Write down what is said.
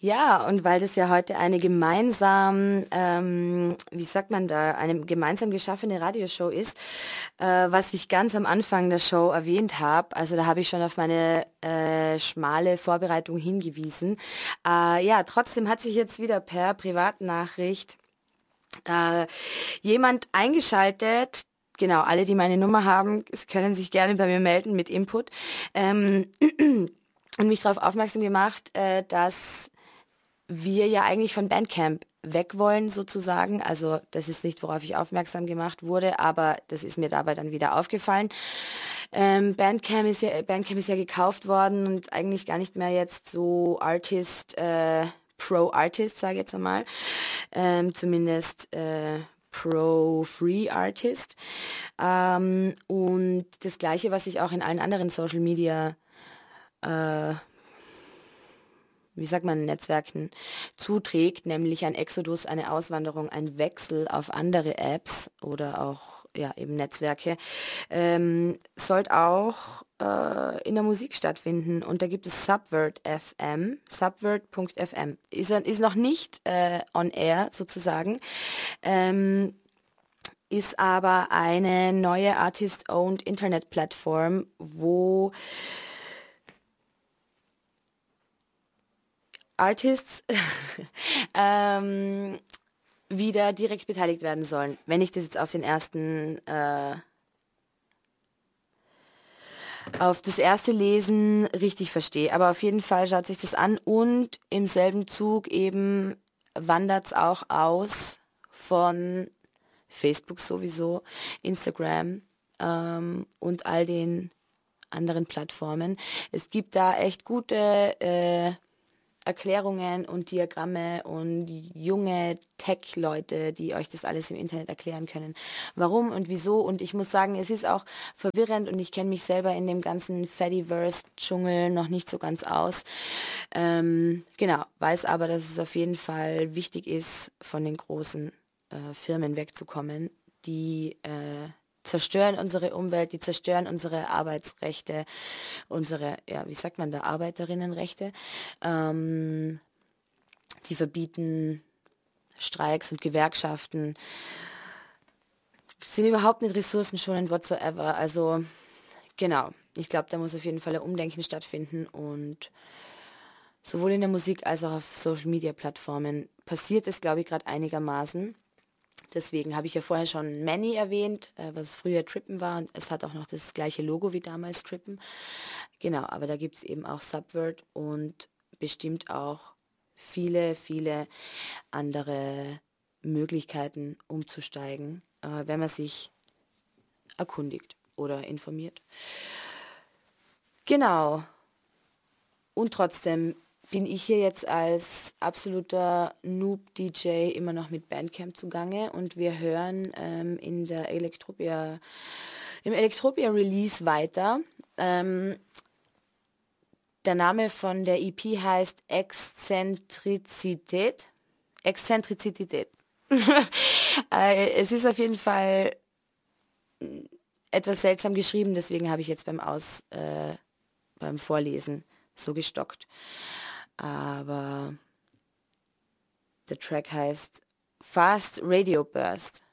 Ja, und weil das ja heute eine gemeinsam, wie sagt man da, eine gemeinsam geschaffene Radioshow ist, was ich ganz am Anfang der Show erwähnt habe, also da habe ich schon auf meine schmale Vorbereitung hingewiesen. Ja, trotzdem hat sich jetzt wieder per Privatnachricht äh, jemand eingeschaltet. Genau, alle, die meine Nummer haben, können sich gerne bei mir melden mit Input. Ähm, und mich darauf aufmerksam gemacht, dass wir ja eigentlich von Bandcamp weg wollen sozusagen. Also das ist nicht, worauf ich aufmerksam gemacht wurde, aber das ist mir dabei dann wieder aufgefallen. Bandcamp ist ja gekauft worden und eigentlich gar nicht mehr jetzt so Pro-Artist, sage ich jetzt einmal. Zumindest Pro-Free Artist. Und das Gleiche, was ich auch in allen anderen Social Media wie sagt man, Netzwerken zuträgt, nämlich ein Exodus, eine Auswanderung, ein Wechsel auf andere Apps oder auch ja, eben Netzwerke, sollte auch in der Musik stattfinden. Und da gibt es Subvert FM, subvert.fm. Ist noch nicht on air sozusagen, ist aber eine neue Artist-owned Internet-Plattform, wo Artists wieder direkt beteiligt werden sollen. Wenn ich das jetzt auf das erste Lesen richtig verstehe. Aber auf jeden Fall schaut sich das an und im selben Zug eben wandert es auch aus von Facebook sowieso, Instagram und all den anderen Plattformen. Es gibt da echt gute Erklärungen und Diagramme und junge Tech-Leute, die euch das alles im Internet erklären können, warum und wieso. Und ich muss sagen, es ist auch verwirrend und ich kenne mich selber in dem ganzen Fediverse-Dschungel noch nicht so ganz aus. Genau, weiß aber, dass es auf jeden Fall wichtig ist, von den großen Firmen wegzukommen, die zerstören unsere Umwelt, die zerstören unsere Arbeitsrechte, unsere, ja, wie sagt man da, Arbeiterinnenrechte. Die verbieten Streiks und Gewerkschaften, sind überhaupt nicht ressourcenschonend whatsoever. Also genau, ich glaube, da muss auf jeden Fall ein Umdenken stattfinden und sowohl in der Musik als auch auf Social-Media-Plattformen passiert es, glaube ich, gerade einigermaßen. Deswegen habe ich ja vorher schon Many erwähnt, was früher Trippen war. Und es hat auch noch das gleiche Logo wie damals Trippen. Genau, aber da gibt es eben auch Subvert und bestimmt auch viele, viele andere Möglichkeiten umzusteigen, wenn man sich erkundigt oder informiert. Genau. Und trotzdem bin ich hier jetzt als absoluter Noob-DJ immer noch mit Bandcamp zugange und wir hören im Electropia-Release weiter. Der Name von der EP heißt Exzentrizität. Exzentrizität. Es ist auf jeden Fall etwas seltsam geschrieben, deswegen habe ich jetzt beim Vorlesen so gestockt. Aber der Track heißt Fast Radio Burst.